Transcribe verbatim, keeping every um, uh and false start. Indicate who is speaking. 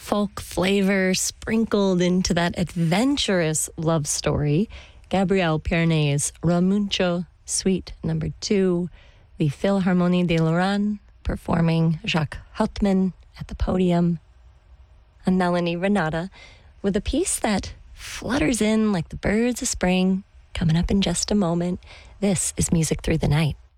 Speaker 1: folk flavor sprinkled into that adventurous love story. Gabriel Piernet's Ramuncho, Suite Number Two. The Philharmonie de Lorraine performing Jacques Hauptmann at the podium. I'm Melanie Renata with a piece that flutters in like the birds of spring, coming up in just a moment. This is Music Through the Night.